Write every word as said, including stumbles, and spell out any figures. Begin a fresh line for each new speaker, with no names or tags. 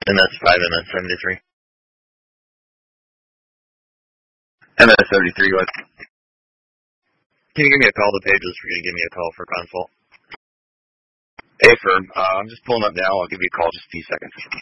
M S five, M S seventy-three.
M S seventy-three, what?
Can you give me a call to Pages for you to give me a call for consult?
Hey, firm. Uh, I'm just pulling up now. I'll give you a call in just a few seconds.